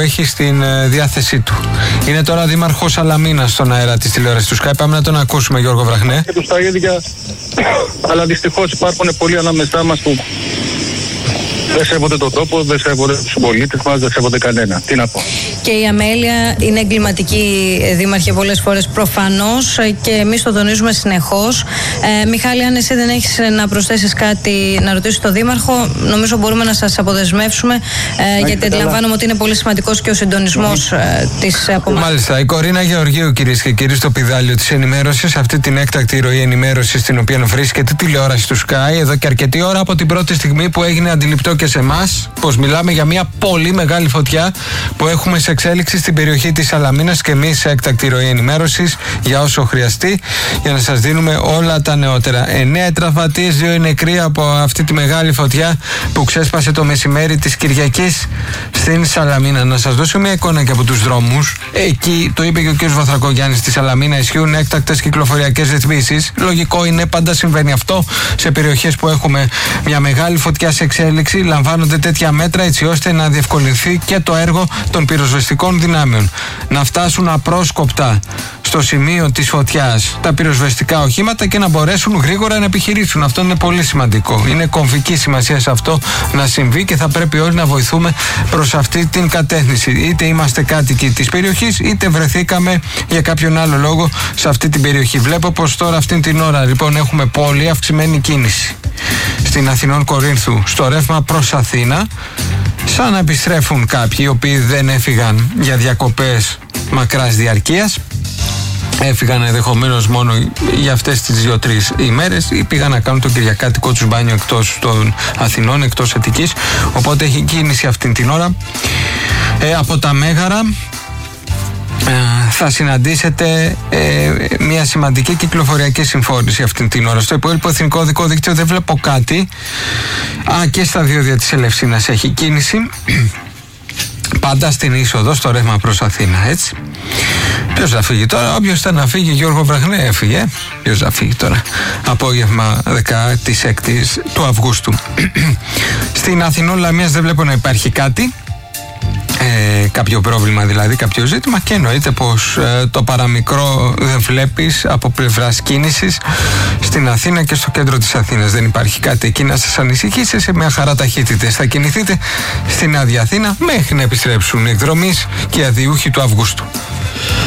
έχει στην διάθεσή του. Είναι τώρα δήμαρχος Σαλαμίνας στον αέρα της τηλεόρασης του Sky. Πάμε να τον ακούσουμε, Γιώργο Βραχνέ. Και τους τα ίδια, αλλά δυστυχώς υπάρχουν πολλοί ανάμεσά μας που δεν σέβονται τον τόπο, δεν σέβονται τους συμπολίτες μας, δεν σέβονται κανένα. Τι να πω. Και η αμέλεια είναι εγκληματική, δήμαρχε, πολλές φορές προφανώς, και εμείς το τονίζουμε συνεχώς. Μιχάλη, αν εσύ δεν έχεις να προσθέσεις κάτι, να ρωτήσεις τον δήμαρχο, νομίζω μπορούμε να σας αποδεσμεύσουμε, γιατί αντιλαμβάνομαι ότι είναι πολύ σημαντικός και ο συντονισμός της απομάχης. Μάλιστα. Η Κορίνα Γεωργίου, κυρίες και κύριοι, στο πηδάλιο της ενημέρωσης, αυτή την έκτακτη ροή ενημέρωσης στην οποία βρίσκεται τηλεόραση του Sky εδώ και αρκετή ώρα, από την πρώτη στιγμή που έγινε αντιληπτό και σε εμάς πως μιλάμε για μια πολύ μεγάλη φωτιά που έχουμε σε εξέλιξη στην περιοχή της Σαλαμίνας, και εμείς σε έκτακτη ροή ενημέρωσης για όσο χρειαστεί, για να σας δίνουμε όλα τα νεότερα. 9 τραυματίες, 2 οι νεκροί από αυτή τη μεγάλη φωτιά που ξέσπασε το μεσημέρι της Κυριακής στην Σαλαμίνα. Να σας δώσω μια εικόνα και από τους δρόμους. Εκεί, το είπε και ο κ. Βαθρακογιάννης, στη Σαλαμίνα ισχύουν έκτακτες κυκλοφοριακές ρυθμίσεις. Λογικό είναι, πάντα συμβαίνει αυτό σε περιοχές που έχουμε μια μεγάλη φωτιά σε εξέλιξη. Λαμβάνονται τέτοια μέτρα έτσι ώστε να διευκολυνθεί και το έργο των πυροσβεστικών δυνάμεων. Να φτάσουν απρόσκοπτα στο σημείο της φωτιάς τα πυροσβεστικά οχήματα και να μπορέσουν γρήγορα να επιχειρήσουν. Αυτό είναι πολύ σημαντικό. Είναι κομβική σημασία σε αυτό να συμβεί και θα πρέπει όλοι να βοηθούμε προς αυτή την κατεύθυνση. Είτε είμαστε κάτοικοι της περιοχής, είτε βρεθήκαμε για κάποιον άλλο λόγο σε αυτή την περιοχή. Βλέπω πως τώρα αυτή την ώρα λοιπόν έχουμε πολύ αυξημένη κίνηση στην Αθηνών Κορίνθου στο ρεύμα προς Αθήνα, σαν να επιστρέφουν κάποιοι οι οποίοι δεν έφυγαν για διακοπές μακράς διαρκείας. Έφυγαν ενδεχομένως μόνο για αυτές τις 2-3 ημέρες ή πήγαν να κάνουν το κυριακάτικο τους μπάνιο εκτός των Αθηνών, εκτός Αττικής. Οπότε έχει κίνηση αυτή την ώρα. Από τα Μέγαρα θα συναντήσετε μια σημαντική κυκλοφοριακή συμφόρηση αυτή την ώρα. Στο υπόλοιπο εθνικό οδικό δίκτυο δεν βλέπω κάτι. Και στα διόδια της Ελευσίνας έχει κίνηση. Πάντα στην είσοδο στο ρεύμα προς Αθήνα, έτσι. Ποιος θα φύγει τώρα? Όποιος ήταν να φύγει, Γιώργο Βραχνέ, έφυγε. Ποιος θα φύγει τώρα? Απόγευμα 16 του Αυγούστου. Στην Αθηνών Λαμίας δεν βλέπω να υπάρχει κάτι. Κάποιο πρόβλημα δηλαδή, κάποιο ζήτημα, και εννοείται πως το παραμικρό δεν βλέπεις από πλευράς κίνησης στην Αθήνα και στο κέντρο της Αθήνας. Δεν υπάρχει κάτι εκεί να σας ανησυχήσει. Σε μια χαρά ταχύτητες θα κινηθείτε στην Άδεια Αθήνα μέχρι να επιστρέψουν οι εκδρομείς και οι αδειούχοι του Αυγούστου.